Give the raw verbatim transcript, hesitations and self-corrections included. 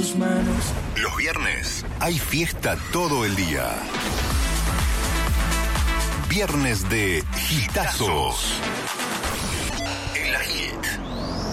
tus manos. Los viernes hay fiesta todo el día. Viernes de Hitazos.